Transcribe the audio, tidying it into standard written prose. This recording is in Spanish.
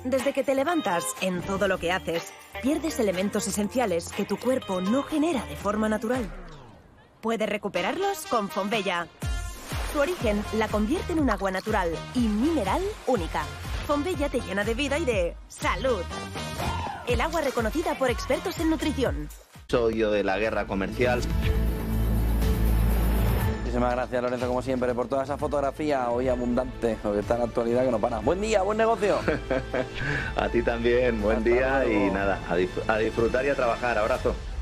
Desde que te levantas, en todo lo que haces, pierdes elementos esenciales que tu cuerpo no genera de forma natural. Puedes recuperarlos con Fonbella. Su origen la convierte en un agua natural y mineral única. Fonbella te llena de vida y de salud. El agua reconocida por expertos en nutrición. Soy yo de la guerra comercial. Muchísimas gracias, Lorenzo, como siempre, por toda esa fotografía hoy abundante, lo que está en la actualidad que no para. Buen día, buen negocio. A ti también, buen Hasta día luego. y nada, a disfrutar y a trabajar. Abrazo.